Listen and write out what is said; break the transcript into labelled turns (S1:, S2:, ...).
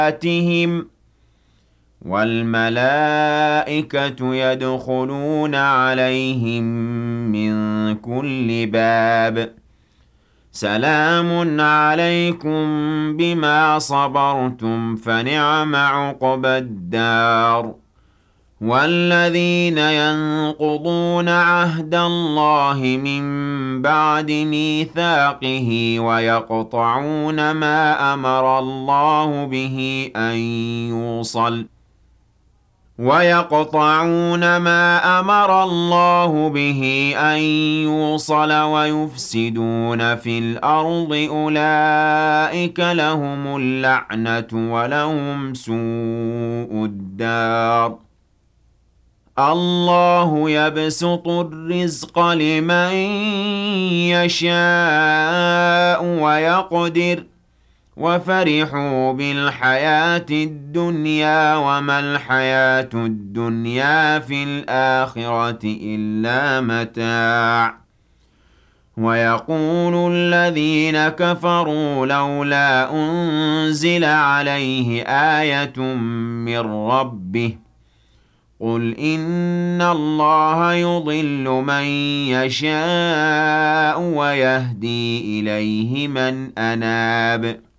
S1: آتِهِمْ وَالْمَلَائِكَةُ يَدْخُلُونَ عَلَيْهِم مِّن كُلِّ بَابٍ سَلَامٌ عَلَيْكُم بِمَا صَبَرْتُمْ فَنِعْمَ عُقْبَى الدَّارِ وَالَّذِينَ يَنقُضُونَ عَهْدَ اللَّهِ مِن بَعْدِ مِيثَاقِهِ وَيَقْطَعُونَ مَا أَمَرَ اللَّهُ بِهِ أَن يُوصَلَ وَيُفْسِدُونَ فِي الْأَرْضِ أُولَٰئِكَ لَهُمُ اللَّعْنَةُ وَلَهُمْ سُوءُ الدَّارِ اللَّهُ يَبْسُطُ الرِّزْقَ لِمَن يَشَاءُ وَيَقْدِرُ وَفَرِحُوا بِالْحَيَاةِ الدُّنْيَا وَمَا الْحَيَاةُ الدُّنْيَا فِي الْآخِرَةِ إِلَّا مَتَاعٌ وَيَقُولُ الَّذِينَ كَفَرُوا لَوْلَا أُنزِلَ عَلَيْهِ آيَةٌ مِّن رَّبِّهِ قُلْ إِنَّ اللَّهَ يُضِلُّ مَن يَشَاءُ وَيَهْدِي إِلَيْهِ مَنْ أَنَابَ